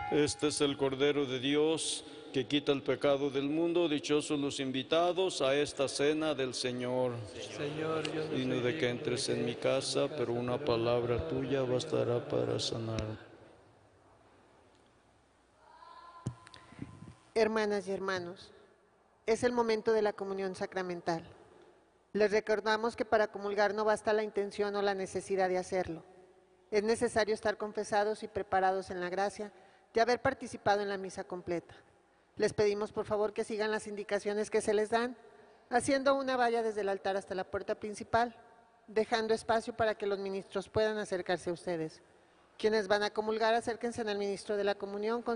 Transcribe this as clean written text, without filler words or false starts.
Este es el Cordero de Dios que quita el pecado del mundo. Dichosos los invitados a esta cena del Señor. Señor, yo no Digno soy de que digno entres de en mi casa, pero una palabra tuya bastará para sanar. Hermanas y hermanos, es el momento de la comunión sacramental. Les recordamos que para comulgar no basta la intención o la necesidad de hacerlo. Es necesario estar confesados y preparados en la gracia de haber participado en la misa completa. Les pedimos por favor que sigan las indicaciones que se les dan, haciendo una valla desde el altar hasta la puerta principal, dejando espacio para que los ministros puedan acercarse a ustedes. Quienes van a comulgar, acérquense al ministro de la comunión con